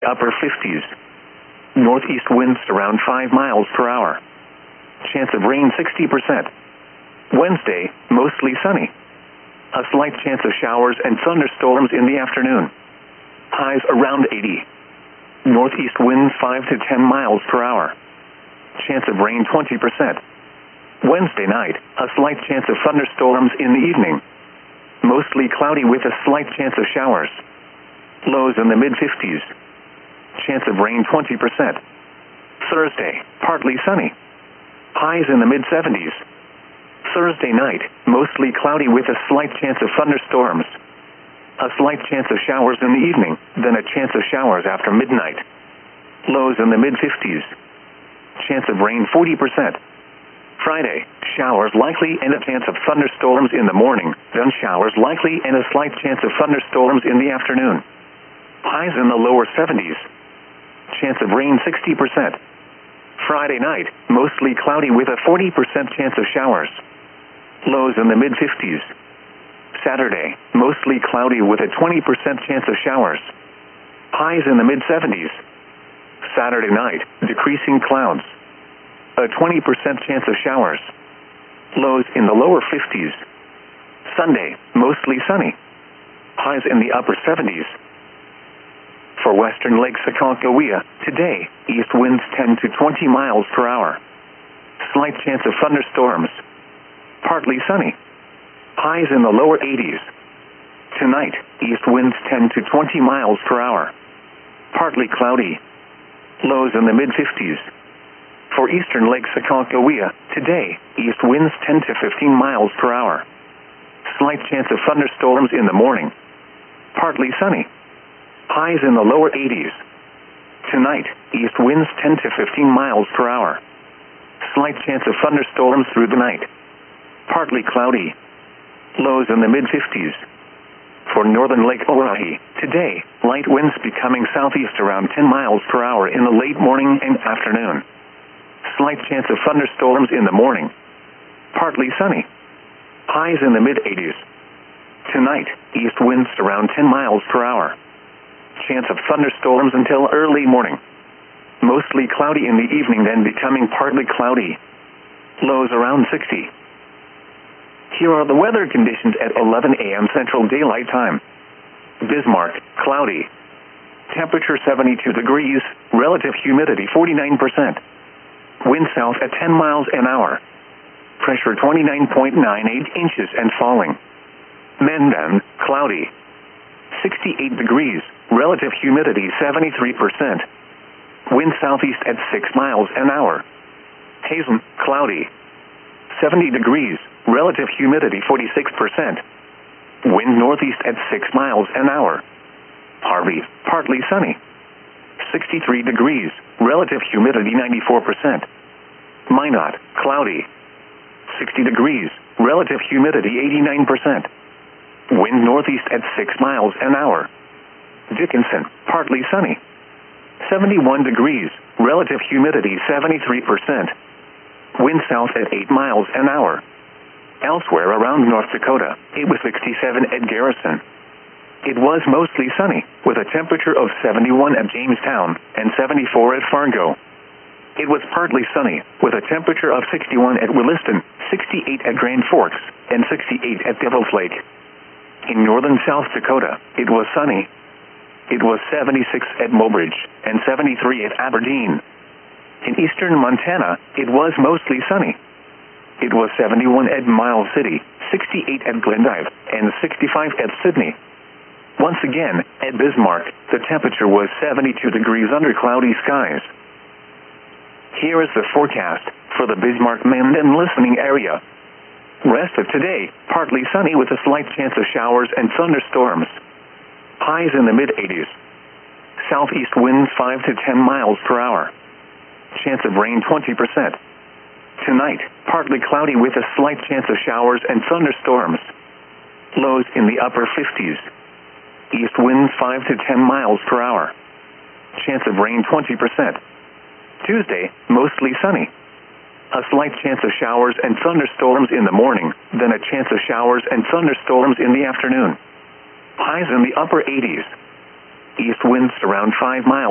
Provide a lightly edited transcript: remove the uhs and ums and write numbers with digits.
upper 50s. Northeast winds around 5 miles per hour. Chance of rain 60%. Wednesday, mostly sunny. A slight chance of showers and thunderstorms in the afternoon. Highs around 80. Northeast winds 5 to 10 miles per hour. Chance of rain 20%. Wednesday night, a slight chance of thunderstorms in the evening. Mostly cloudy with a slight chance of showers. Lows in the mid-50s. Chance of rain 20%. Thursday, partly sunny. Highs in the mid-70s. Thursday night, mostly cloudy with a slight chance of thunderstorms. A slight chance of showers in the evening, then a chance of showers after midnight. Lows in the mid-50s. Chance of rain 40%. Friday, showers likely and a chance of thunderstorms in the morning, then showers likely and a slight chance of thunderstorms in the afternoon. Highs in the lower 70s. Chance of rain 60%. Friday night, mostly cloudy with a 40% chance of showers. Lows in the mid-50s. Saturday, mostly cloudy with a 20% chance of showers. Highs in the mid-70s. Saturday night, decreasing clouds. A 20% chance of showers. Lows in the lower 50s. Sunday, mostly sunny. Highs in the upper 70s. For western Lake Aconcagua, today, east winds 10 to 20 miles per hour. Slight chance of thunderstorms. Partly sunny. Highs in the lower 80s. Tonight, east winds 10 to 20 miles per hour. Partly cloudy. Lows in the mid-50s. For eastern Lake Aconcagua, today, east winds 10 to 15 miles per hour. Slight chance of thunderstorms in the morning. Partly sunny. Highs in the lower 80s. Tonight, east winds 10 to 15 miles per hour. Slight chance of thunderstorms through the night. Partly cloudy. Lows in the mid-50s. For northern Lake Oahe, today, light winds becoming southeast around 10 miles per hour in the late morning and afternoon. Slight chance of thunderstorms in the morning. Partly sunny. Highs in the mid-80s. Tonight, east winds around 10 miles per hour. Chance of thunderstorms until early morning. Mostly cloudy in the evening, then becoming partly cloudy. Lows around 60. Here are the weather conditions at 11 a.m. Central Daylight Time. Bismarck, cloudy. Temperature 72 degrees, relative humidity 49%. Wind south at 10 miles an hour. Pressure 29.98 inches and falling. Mendon, cloudy. 68 degrees, relative humidity 73%. Wind southeast at 6 miles an hour. Hazen, cloudy. 70 degrees, relative humidity 46%. Wind northeast at 6 miles an hour. Harvey, partly sunny. 63 degrees, relative humidity 94%. Minot, cloudy. 60 degrees, relative humidity 89%. Wind northeast at 6 miles an hour. Dickinson, partly sunny. 71 degrees, relative humidity 73%. Wind south at 8 miles an hour. Elsewhere around North Dakota, it was 67 at Garrison. It was mostly sunny, with a temperature of 71 at Jamestown and 74 at Fargo. It was partly sunny, with a temperature of 61 at Williston, 68 at Grand Forks, and 68 at Devil's Lake. In northern South Dakota, it was sunny. It was 76 at Mobridge and 73 at Aberdeen. In eastern Montana, it was mostly sunny. It was 71 at Miles City, 68 at Glendive, and 65 at Sydney. Once again, at Bismarck, the temperature was 72 degrees under cloudy skies. Here is the forecast for the Bismarck-Mendon listening area. Rest of today, partly sunny with a slight chance of showers and thunderstorms. Highs in the mid-80s. Southeast winds 5 to 10 miles per hour. Chance of rain 20%. Tonight, partly cloudy with a slight chance of showers and thunderstorms. Lows in the upper 50s. East winds 5 to 10 miles per hour. Chance of rain 20%. Tuesday, mostly sunny. A slight chance of showers and thunderstorms in the morning, then a chance of showers and thunderstorms in the afternoon. Highs in the upper 80s. East winds around 5 miles